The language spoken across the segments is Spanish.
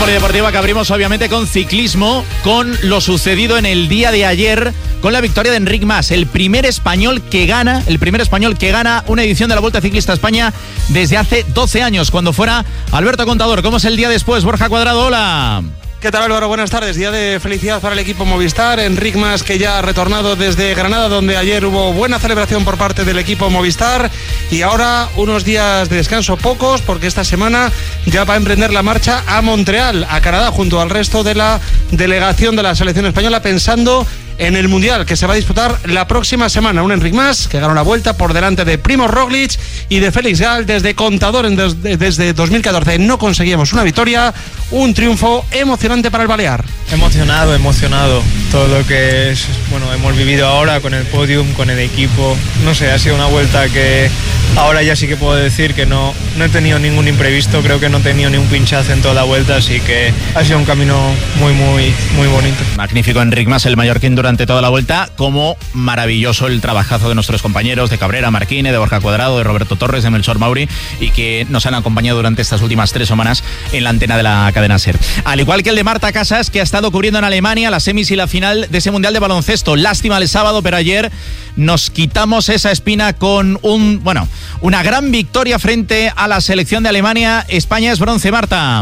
polideportiva que abrimos obviamente con ciclismo, con lo sucedido en el día de ayer, con la victoria de Enric Mas, el primer español que gana una edición de la Vuelta Ciclista a España desde hace 12 años, cuando fuera Alberto Contador. ¿Cómo es el día después? Borja Cuadrado, hola. ¿Qué tal, Álvaro? Buenas tardes. Día de felicidad para el equipo Movistar. Enric Mas, que ya ha retornado desde Granada, donde ayer hubo buena celebración por parte del equipo Movistar. Y ahora unos días de descanso, pocos, porque esta semana ya va a emprender la marcha a Montreal, a Canadá, junto al resto de la delegación de la selección española, pensando en el Mundial que se va a disputar la próxima semana. Un Enric Mas que ganó la Vuelta por delante de Primož Roglič y de Félix Gall. Desde Contador desde 2014 no conseguíamos una victoria. Un triunfo emocionante para el balear. Emocionado. Todo lo que es, hemos vivido ahora con el podium, con el equipo. No sé, ha sido una vuelta que ahora ya sí que puedo decir que no he tenido ningún imprevisto. Creo que no he tenido ni un pinchazo en toda la vuelta, así que ha sido un camino muy bonito. Magnífico Enric Mas, el mallorquín durante toda la vuelta, como maravilloso el trabajazo de nuestros compañeros de Cabrera, Marquine, de Borja Cuadrado, de Roberto Torres, de Melchor Mauri, y que nos han acompañado durante estas últimas 3 semanas en la antena de la cadena SER. Al igual que el de Marta Casas, que ha estado cubriendo en Alemania las semis y la final de ese Mundial de Baloncesto. Lástima el sábado, pero ayer nos quitamos esa espina con una gran victoria frente a la selección de Alemania. España es bronce, Marta.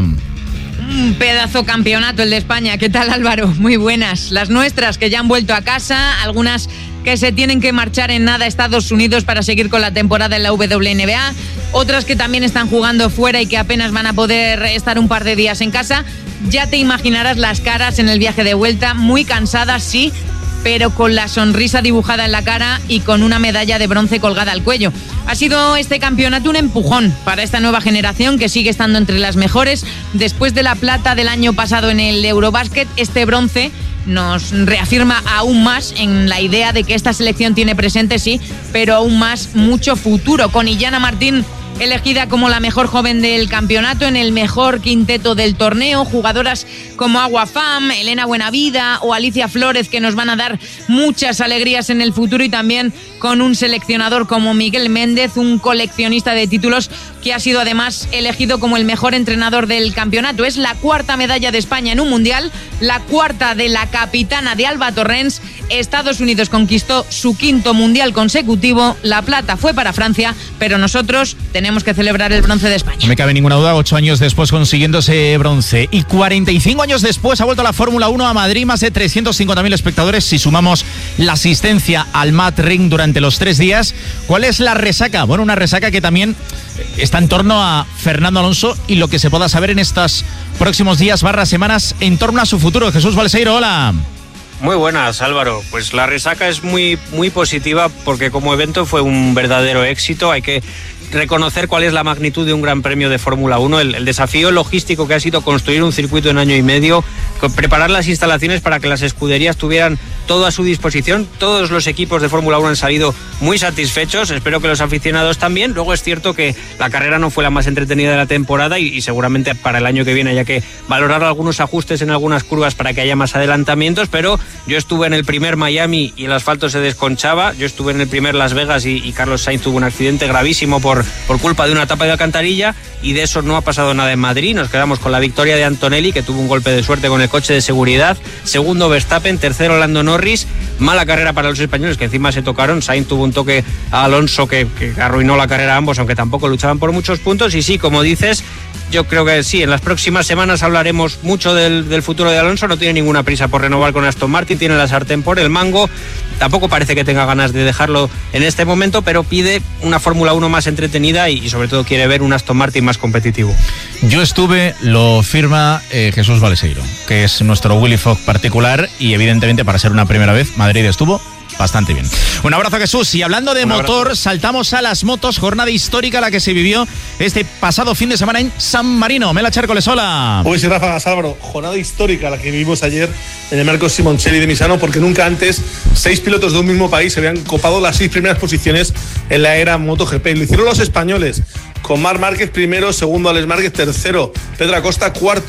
Un pedazo campeonato el de España. ¿Qué tal, Álvaro? Muy buenas. Las nuestras, que ya han vuelto a casa, algunas que se tienen que marchar en nada a Estados Unidos para seguir con la temporada en la WNBA, otras que también están jugando fuera y que apenas van a poder estar un par de días en casa. Ya te imaginarás las caras en el viaje de vuelta, muy cansadas, sí, pero con la sonrisa dibujada en la cara y con una medalla de bronce colgada al cuello. Ha sido este campeonato un empujón para esta nueva generación, que sigue estando entre las mejores. Después de la plata del año pasado en el Eurobasket, este bronce nos reafirma aún más en la idea de que esta selección tiene presente, sí, pero aún más mucho futuro, con Illana Martín elegida como la mejor joven del campeonato, en el mejor quinteto del torneo, jugadoras como Agua Fam, Elena Buenavida o Alicia Flórez, que nos van a dar muchas alegrías en el futuro, y también con un seleccionador como Miguel Méndez, un coleccionista de títulos que ha sido además elegido como el mejor entrenador del campeonato. Es la 4ª medalla de España en un mundial, la 4ª de la capitana de Alba Torrens. Estados Unidos conquistó su 5º mundial consecutivo, la plata fue para Francia, pero nosotros tenemos que celebrar el bronce de España. No me cabe ninguna duda, 8 años después consiguiendo ese bronce, y 45 años después ha vuelto la Fórmula 1 a Madrid, más de 350.000 espectadores si sumamos la asistencia al Mat Ring durante los 3 días. ¿Cuál es la resaca? Bueno, una resaca que también está en torno a Fernando Alonso y lo que se pueda saber en estos próximos días / semanas en torno a su futuro. Jesús Balseiro, hola. Muy buenas, Álvaro. Pues la resaca es muy positiva, porque como evento fue un verdadero éxito. Hay que reconocer cuál es la magnitud de un gran premio de Fórmula 1, el desafío logístico que ha sido construir un circuito en año y medio, preparar las instalaciones para que las escuderías tuvieran todo a su disposición. Todos los equipos de Fórmula 1 han salido muy satisfechos, espero que los aficionados también. Luego es cierto que la carrera no fue la más entretenida de la temporada y seguramente para el año que viene haya que valorar algunos ajustes en algunas curvas para que haya más adelantamientos, pero yo estuve en el primer Miami y el asfalto se desconchaba, yo estuve en el primer Las Vegas y Carlos Sainz tuvo un accidente gravísimo por culpa de una tapa de alcantarilla, y de eso no ha pasado nada en Madrid. Nos quedamos con la victoria de Antonelli, que tuvo un golpe de suerte con el coche de seguridad, segundo Verstappen, tercero Lando Norris. Mala carrera para los españoles, que encima se tocaron. Sainz tuvo un toque a Alonso que arruinó la carrera a ambos, aunque tampoco luchaban por muchos puntos. Y sí, como dices, yo creo que sí, en las próximas semanas hablaremos mucho del futuro de Alonso. No tiene ninguna prisa por renovar con Aston Martin, tiene la sartén por el mango. Tampoco parece que tenga ganas de dejarlo en este momento, pero pide una Fórmula 1 más entretenida y sobre todo quiere ver un Aston Martin más competitivo. Yo estuve, lo firma Jesús Balseiro, que es nuestro Willy Fogg particular, y evidentemente para ser una primera vez, Madrid estuvo bastante bien. Un abrazo, Jesús. Y hablando de motor, saltamos a las motos. Jornada histórica la que se vivió este pasado fin de semana en San Marino. Mela Chércoles, hola. Hoy sí, Rafa, Álvaro. Jornada histórica la que vivimos ayer en el Marco Simoncelli de Misano, porque nunca antes 6 pilotos de un mismo país se habían copado las 6 primeras posiciones en la era MotoGP. Lo hicieron los españoles, con Marc Márquez primero, segundo Alex Márquez, tercero Pedro Acosta, cuarto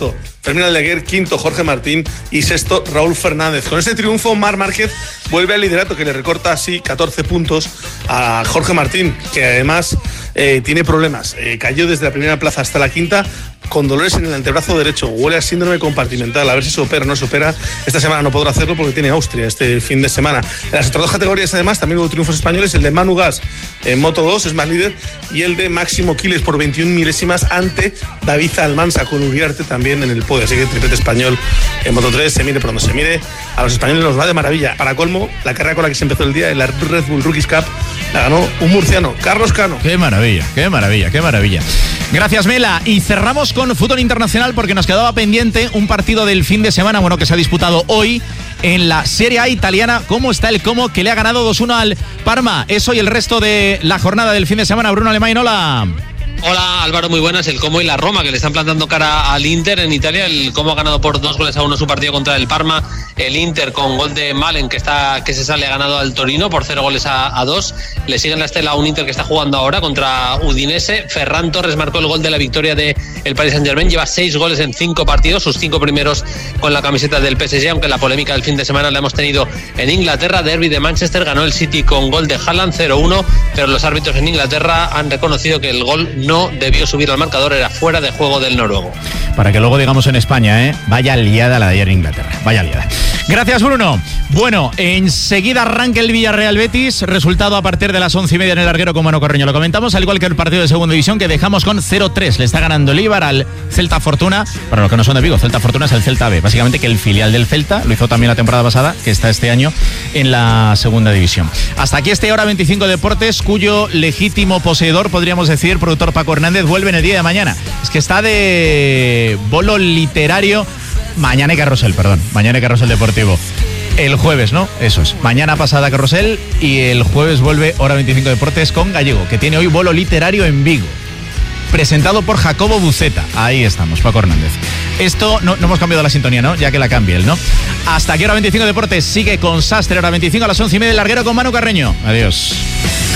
Fermín Aldeguer, quinto Jorge Martín y sexto Raúl Fernández. Con este triunfo, Marc Márquez vuelve al liderato, que le recorta así 14 puntos a Jorge Martín, que además tiene problemas. Cayó desde la primera plaza hasta la quinta con dolores en el antebrazo derecho, huele a síndrome compartimental, a ver si se opera o no se opera. Esta semana no podrá hacerlo porque tiene Austria este fin de semana. En las otras dos categorías además también hubo triunfos españoles, el de Manu Gas en Moto 2 es más líder, y el de Máximo Quiles por 21 milésimas ante David Almansa con Uriarte también en el podio. Así que triplete español en Moto 3, se mire por donde se mire, a los españoles nos va de maravilla. Para colmo, la carrera con la que se empezó el día en la Red Bull Rookies Cup la ganó un murciano, Carlos Cano. Qué maravilla, qué maravilla, qué maravilla. Gracias, Mela. Y cerramos con fútbol internacional porque nos quedaba pendiente un partido del fin de semana, bueno, que se ha disputado hoy en la Serie A italiana. ¿Cómo está el Como, que le ha ganado 2-1 al Parma? Eso y el resto de la jornada del fin de semana. Bruno Alemán, hola. Hola Álvaro, muy buenas. El Como y la Roma, que le están plantando cara al Inter en Italia. El Como ha ganado por 2-1 su partido contra el Parma. El Inter con gol de Malen, que se sale, ha ganado al Torino por 0-2. Le sigue en la estela un Inter que está jugando ahora contra Udinese. Ferran Torres marcó el gol de la victoria del Paris Saint-Germain. Lleva 6 goles en 5 partidos, sus 5 primeros con la camiseta del PSG, aunque la polémica del fin de semana la hemos tenido en Inglaterra. Derby de Manchester, ganó el City con gol de Haaland 0-1, pero los árbitros en Inglaterra han reconocido que el gol no debió subir al marcador, era fuera de juego del noruego. Para que luego digamos en España, vaya liada la de ayer en Inglaterra, vaya liada. Gracias, Bruno. Bueno, enseguida arranca el Villarreal Betis, resultado a partir de las 11:30 en el Larguero con Manu Carreño. Lo comentamos, al igual que el partido de segunda división, que dejamos con 0-3. Le está ganando el Eibar al Celta Fortuna. Para los que no son de Vigo, Celta Fortuna es el Celta B, básicamente, que el filial del Celta, lo hizo también la temporada pasada, que está este año en la segunda división. Hasta aquí este Hora 25 Deportes, cuyo legítimo poseedor, podríamos decir, productor Paco Hernández, vuelve en el día de mañana. Es que está de bolo literario. Mañana hay carrusel deportivo. El jueves, ¿no? Eso es. Mañana pasada carrusel y el jueves vuelve Hora 25 Deportes con Gallego, que tiene hoy bolo literario en Vigo. Presentado por Jacobo Buceta. Ahí estamos, Paco Hernández. Esto, no hemos cambiado la sintonía, ¿no? Ya que la cambie él, ¿no? Hasta aquí Hora 25 Deportes. Sigue con Sastre, Hora 25 a las 11:30 del Larguero con Manu Carreño. Adiós.